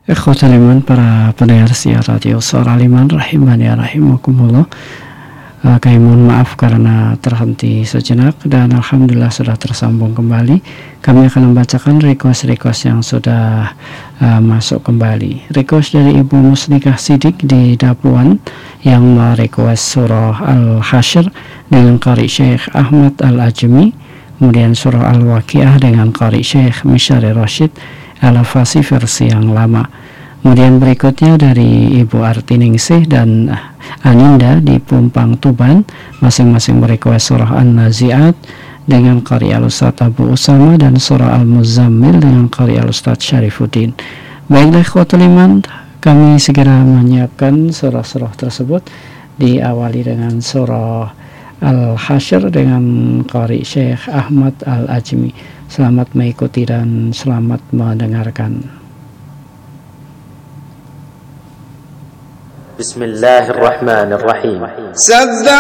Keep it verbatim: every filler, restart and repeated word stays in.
Ikhwatal iman, para pendengar siar radio Suara Liman rahimani ya rahimakumullah. Uh, kami mohon maaf karena terhenti sejenak dan alhamdulillah sudah tersambung kembali. Kami akan membacakan request-request yang sudah uh, masuk kembali. Request dari Ibu Muslikah Sidik di Dapuan yang merequest surah Al-Hasyr dengan qari Syekh Ahmad Al-Ajmi, kemudian surah Al-Waqiah dengan qari Syekh Misyari Rashid Al-Fasi versi yang lama. Kemudian berikutnya dari Ibu Artiningsih dan Aninda di Pumpang Tuban, masing-masing merequest surah An-Nazi'at dengan qari Al-Ustadz Abu Usama dan surah Al-Muzammil dengan qari Al-Ustadz Syarifuddin. Baiklah ikhwatul iman, kami segera menyiapkan surah-surah tersebut, diawali dengan surah Al-Hasyr dengan qari Syekh Ahmad Al-Ajmi. Selamat mengikuti dan selamat mendengarkan. بسم الله الرحمن الرحيم. سبح